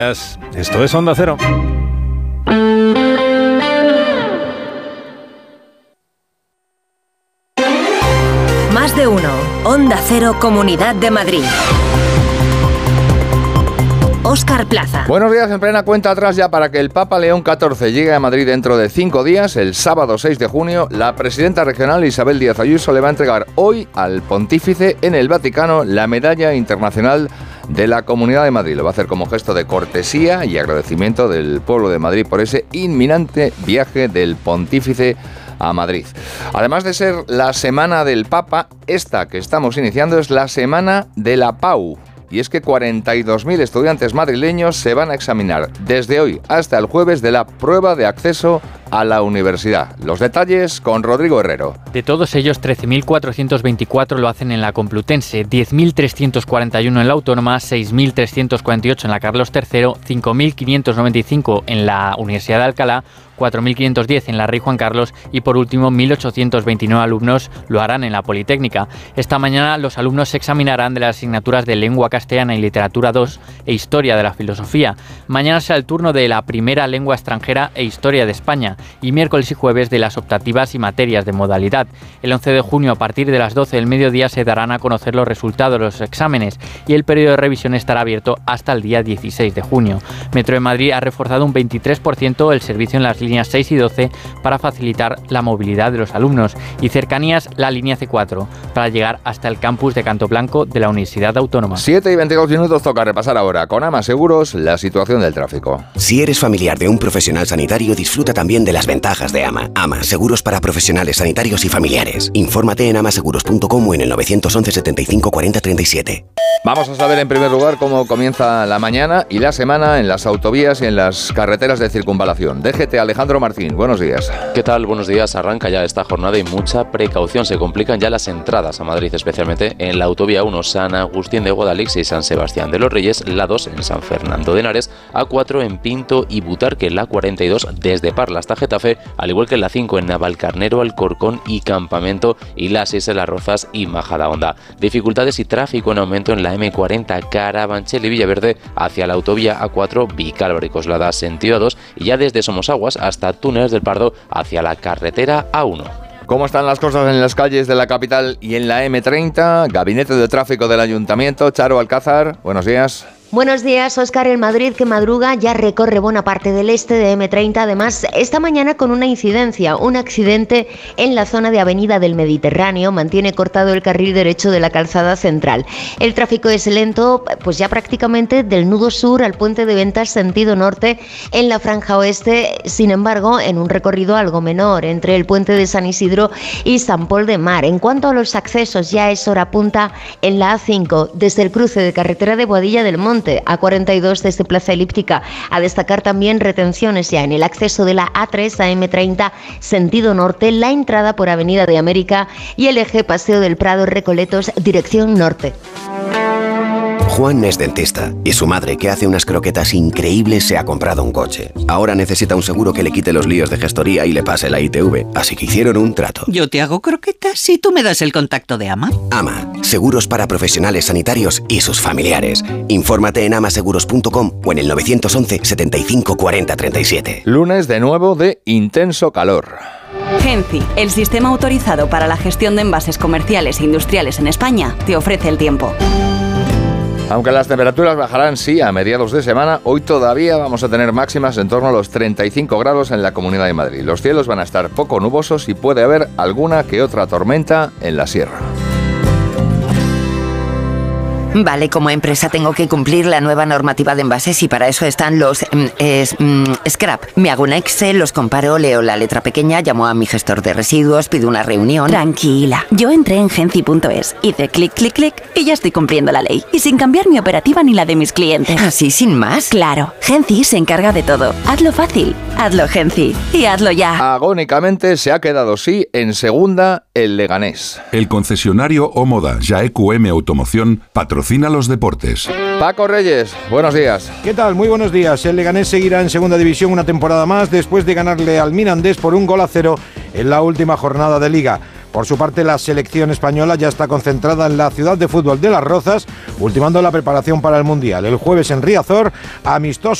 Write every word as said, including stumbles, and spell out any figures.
Esto es Onda Cero. Más de uno. Onda Cero, Comunidad de Madrid. Óscar Plaza. Buenos días, en plena cuenta atrás ya para que el Papa León catorce llegue a Madrid dentro de cinco días, el sábado seis de junio, la presidenta regional Isabel Díaz Ayuso le va a entregar hoy al pontífice en el Vaticano la medalla internacional de la Comunidad de Madrid. Lo va a hacer como gesto de cortesía y agradecimiento del pueblo de Madrid por ese inminente viaje del pontífice a Madrid. Además de ser la Semana del Papa, esta que estamos iniciando es la Semana de la Pau. Y es que cuarenta y dos mil estudiantes madrileños se van a examinar desde hoy hasta el jueves de la prueba de acceso a la universidad. Los detalles con Rodrigo Herrero. De todos ellos, trece mil cuatrocientos veinticuatro lo hacen en la Complutense, diez mil trescientos cuarenta y uno en la Autónoma, seis mil trescientos cuarenta y ocho en la Carlos tercero, cinco mil quinientos noventa y cinco en la Universidad de Alcalá, cuatro mil quinientos diez en la Rey Juan Carlos y por último mil ochocientos veintinueve alumnos lo harán en la Politécnica. Esta mañana los alumnos se examinarán de las asignaturas de Lengua Castellana y Literatura dos e Historia de la Filosofía. Mañana será el turno de la primera lengua extranjera e Historia de España y miércoles y jueves de las optativas y materias de modalidad. El once de junio a partir de las doce del mediodía se darán a conocer los resultados de los exámenes y el periodo de revisión estará abierto hasta el día dieciséis de junio. Metro de Madrid ha reforzado un veintitrés por ciento el servicio en las líneas seis y doce para facilitar la movilidad de los alumnos y Cercanías la línea ce cuatro para llegar hasta el campus de Canto Blanco de la Universidad Autónoma. siete y veintidós minutos toca repasar ahora con Ama Seguros la situación del tráfico. Si eres familiar de un profesional sanitario, disfruta también de las ventajas de Ama. Ama, seguros para profesionales sanitarios y familiares. Infórmate en amaseguros punto com o en el nueve once setenta y cinco cuarenta treinta y siete. Vamos a saber en primer lugar cómo comienza la mañana y la semana en las autovías y en las carreteras de circunvalación. D G T, Alejandro Martín, buenos días. ¿Qué tal? Buenos días. Arranca ya esta jornada y mucha precaución. Se complican ya las entradas a Madrid, especialmente en la autovía uno, San Agustín de Guadalix y San Sebastián de los Reyes, la dos en San Fernando de Henares, A cuatro en Pinto y Butarque, la cuarenta y dos desde Parla hasta Getafe, al igual que la cinco en Navalcarnero, Alcorcón y Campamento, y la seis en Las Rozas y Majadahonda. Dificultades y tráfico en aumento en la eme cuarenta, Carabanchel y Villaverde, hacia la autovía A cuatro, Vicálvaro y Coslada, sentido A dos, y ya desde Somosaguas hasta Túneles del Pardo, hacia la carretera A uno. ¿Cómo están las cosas en las calles de la capital y en la eme treinta? Gabinete de Tráfico del Ayuntamiento, Charo Alcázar, buenos días. Buenos días, Óscar. El Madrid que madruga ya recorre buena parte del este de eme treinta, además esta mañana con una incidencia, un accidente en la zona de Avenida del Mediterráneo, mantiene cortado el carril derecho de la calzada central. El tráfico es lento, pues ya prácticamente del nudo sur al puente de Ventas sentido norte en la franja oeste, sin embargo en un recorrido algo menor entre el puente de San Isidro y San Pol de Mar. En cuanto a los accesos, ya es hora punta en la A cinco, desde el cruce de carretera de Boadilla del Monte, A cuarenta y dos desde Plaza Elíptica. A destacar también retenciones ya en el acceso de la A tres a eme treinta sentido norte, la entrada por Avenida de América y el eje Paseo del Prado Recoletos dirección norte. Juan es dentista y su madre, que hace unas croquetas increíbles, se ha comprado un coche. Ahora necesita un seguro que le quite los líos de gestoría y le pase la I T V, así que hicieron un trato. Yo te hago croquetas y tú me das el contacto de Ama. Ama, seguros para profesionales sanitarios y sus familiares. Infórmate en amaseguros punto com o en el nueve once setenta y cinco cuarenta treinta y siete. Lunes de nuevo de intenso calor. Genci, el sistema autorizado para la gestión de envases comerciales e industriales en España, te ofrece el tiempo. Aunque las temperaturas bajarán, sí, a mediados de semana, hoy todavía vamos a tener máximas en torno a los treinta y cinco grados en la Comunidad de Madrid. Los cielos van a estar poco nubosos y puede haber alguna que otra tormenta en la sierra. Vale, como empresa tengo que cumplir la nueva normativa de envases y para eso están los mm, es, mm, scrap. Me hago una Excel, los comparo, leo la letra pequeña, llamo a mi gestor de residuos, pido una reunión. Tranquila, yo entré en genci punto es, hice clic, clic, clic y ya estoy cumpliendo la ley. Y sin cambiar mi operativa ni la de mis clientes. ¿Así sin más? Claro, Genci se encarga de todo. Hazlo fácil, hazlo Genci y hazlo ya. Agónicamente se ha quedado sí en segunda el Leganés. El concesionario Omoda Ya E Q M Automoción patrocina los deportes. Paco Reyes, buenos días. ¿Qué tal? Muy buenos días. El Leganés seguirá en segunda división una temporada más después de ganarle al Mirandés por un gol a cero en la última jornada de Liga. Por su parte, la selección española ya está concentrada en la ciudad de fútbol de Las Rozas, ultimando la preparación para el Mundial. El jueves en Riazor, amistoso